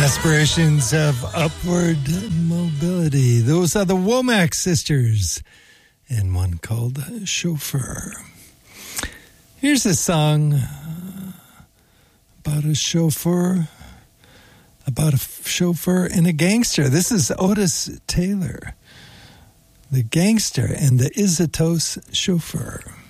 Aspirations of upward mobility. Those are the Womack sisters, and one called Chauffeur. Here's a song about a chauffeur and a gangster. This is Otis Taylor, the gangster and the Isatos chauffeur.